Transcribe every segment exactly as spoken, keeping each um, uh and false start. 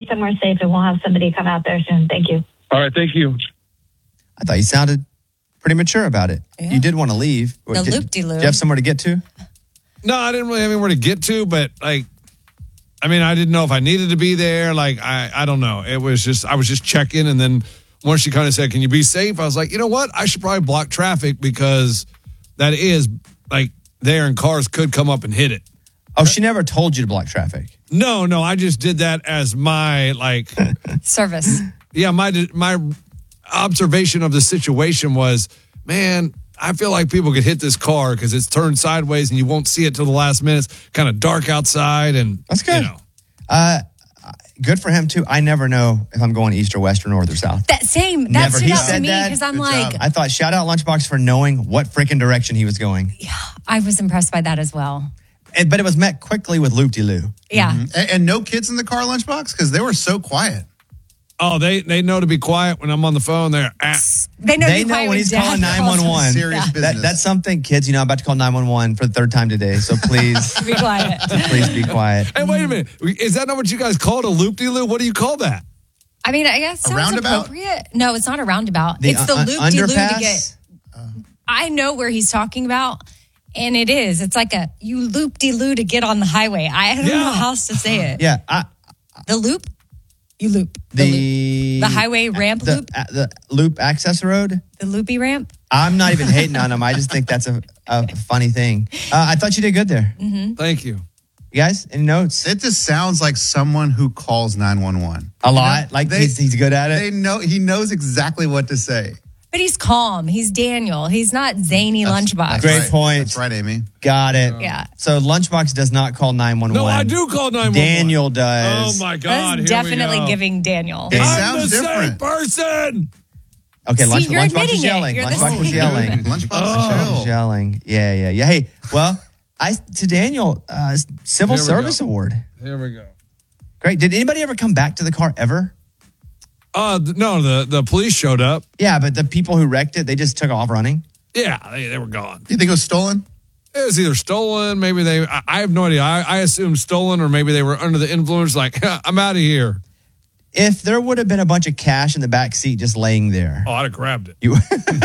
somewhere safe, and we'll have somebody come out there soon. Thank you. All right, thank you. I thought you sounded pretty mature about it. Yeah. You did want to leave. The did, loop-de-loop. Did you have somewhere to get to? No, I didn't really have anywhere to get to, but like, I mean, I didn't know if I needed to be there. Like, I, I don't know. It was just, I was just checking. And then once she kind of said, can you be safe? I was like, you know what? I should probably block traffic because that is like there and cars could come up and hit it. Oh, she never told you to block traffic. No, no, I just did that as my like Service. Yeah, my my observation of the situation was, man, I feel like people could hit this car because it's turned sideways and you won't see it till the last minute. It's kind of dark outside, and that's good. You know. Uh, good for him too. I never know if I'm going east or west or north or south. That same. That Never. stood He out said to me that. because I'm Good like, job. I thought shout out Lunchbox for knowing what freaking direction he was going. yeah, I was impressed by that as well. And, but it was met quickly with loop-de-loo. Yeah. Mm-hmm. And, and no kids in the car, Lunchbox, because they were so quiet. Oh, they they know to be quiet when I'm on the phone. They're at. They know, They know when he's calling nine one one. Serious That, business. that's something, kids, you know, I'm about to call nine one one for the third time today. So please, Be quiet. please be quiet. Hey, wait a minute. Is that not what you guys called a loop-de-loo? What do you call that? I mean, I guess A sounds roundabout? appropriate. No, it's not a roundabout. The it's the un- loop de loop to underpass? get. I know where he's talking about, and it is. It's like a you loop de loo to get on the highway. I don't Yeah. know how else to say it. Yeah, I, The loop, you loop. The, the loop. The highway ramp the, loop, uh, the loop access road. the loopy ramp. I'm not even hating on him. I just think that's a, a funny thing. Uh, I thought you did good there. Thank you. You guys, any notes? It just sounds like someone who calls nine one one. A lot. Like They- he's, he's good at it. They know he knows exactly what to say. But he's calm. He's Daniel. He's not zany lunchbox. That's Great right. point. That's right, Amy. Got it. Yeah. So Lunchbox does not call nine one one. No, I do call nine one one. Daniel does. Oh, my God. That's Here we definitely go. giving Daniel. It I'm sounds the different. same person. Okay, See, lunch, you're Lunchbox admitting was it. yelling. You're the Lunchbox was same. yelling. Lunchbox Lunchbox chill. was yelling. Yeah, yeah, yeah. Hey, well, I to Daniel, uh, Civil Here we Service go. Award. Here we go. Great. Did anybody ever come back to the car ever? Uh, th- no, the, the police showed up. Yeah, but the people who wrecked it, they just took off running. Yeah, they, they were gone. You think it was stolen? It was either stolen, maybe they, I, I have no idea. I, I assume stolen, or maybe they were under the influence, like, I'm out of here. If there would have been a bunch of cash in the back seat just laying there, Oh, I'd have grabbed it. you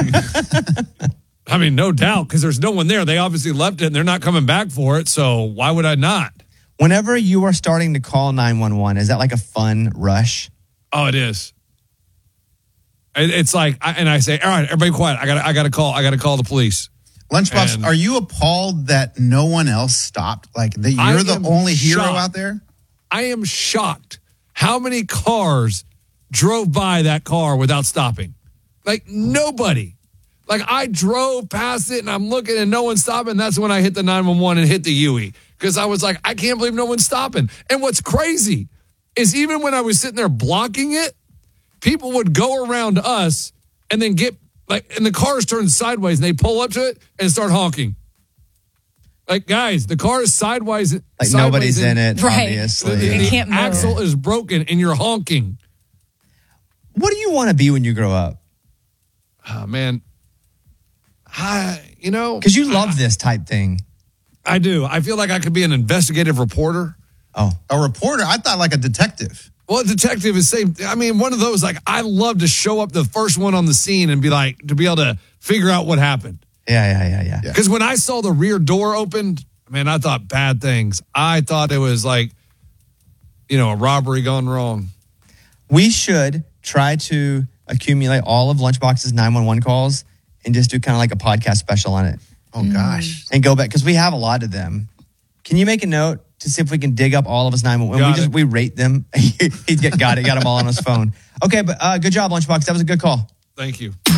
I mean, no doubt, because there's no one there. They obviously left it, and they're not coming back for it, so why would I not? whenever you are starting to call nine one one, is that like a fun rush? Oh, it is. It, it's like, I, and I say, all right, everybody quiet. I got I got to call. I got to call the police. Lunchbox, And- are you appalled that no one else stopped? Like that I you're the am only hero shocked. out there? I am shocked how many cars drove by that car without stopping. Like nobody. Like I drove past it and I'm looking and no one's stopping. That's when I hit the nine one one and hit the U E. Because I was like, I can't believe no one's stopping. And what's crazy is even when I was sitting there blocking it, people would go around us and then get like, and the cars turn sideways and they pull up to it and start honking. Like, guys, the car is sideways. Like sideways nobody's in and it, Right. obviously. The, the They can't move. axle is broken and you're honking. What do you want to be when you grow up? Oh, man. I, you know, Because you love this type thing. I do. I feel like I could be an investigative reporter. Oh, A reporter? I thought like a detective. Well, a detective is same. I mean, one of those, like, I love to show up the first one on the scene and be like, to be able to figure out what happened. yeah, yeah, yeah, yeah. Because when I saw the rear door opened, man, I thought bad things. I thought it was like, you know, a robbery gone wrong. We should try to accumulate all of Lunchbox's nine one one calls and just do kind of like a podcast special on it Oh gosh. and go back because we have a lot of them. Can you make a note to see if we can dig up all of his nine one one? Got We just it. we rate them. He got got it, got them all on his phone. Okay, but uh, good job, Lunchbox. That was a good call. Thank you.